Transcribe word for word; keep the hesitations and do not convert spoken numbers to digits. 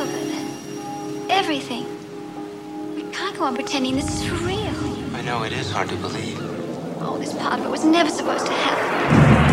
of it. Everything. We can't go on pretending this is for real. I know it is hard to believe. Oh, this part of it was never supposed to happen.